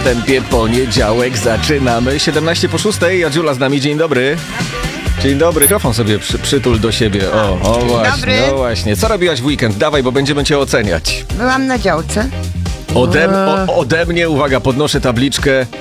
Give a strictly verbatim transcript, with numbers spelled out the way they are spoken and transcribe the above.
tempie poniedziałek zaczynamy. siedemnaście po szóstej, Jadzula z nami, dzień dobry. Dzień dobry. Mikrofon sobie przy, przytul do siebie. O, o właśnie, dobry. no właśnie. Co robiłaś w weekend? Dawaj, bo będziemy cię oceniać. Byłam na działce. Ode, o, ode mnie, uwaga, podnoszę tabliczkę.